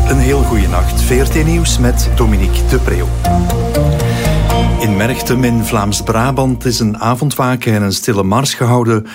Een heel goede nacht. VRT Nieuws met Dominique de Preeuw. In Merchtem in Vlaams-Brabant is een avondwaken en een stille mars gehouden